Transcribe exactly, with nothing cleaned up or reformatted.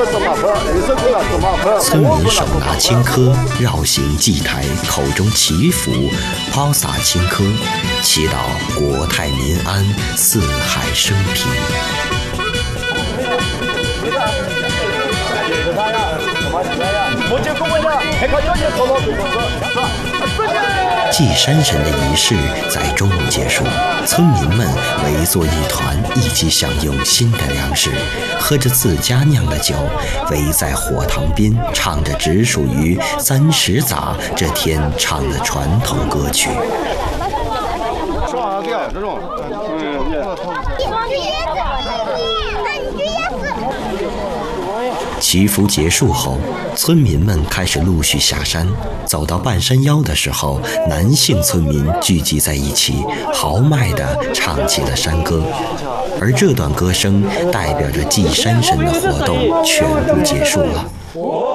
村民手拿青稞，绕行祭台，口中祈福，抛洒青稞，祈祷国泰民安，四海升平。祭山神的仪式在中午结束，村民们围坐一团，一起享用新的粮食，喝着自家酿的酒，围在火塘边，唱着只属于三十杂这天唱的传统歌曲。祈福结束后，村民们开始陆续下山。走到半山腰的时候，男性村民聚集在一起，豪迈地唱起了山歌。而这段歌声代表着祭山神的活动全部结束了。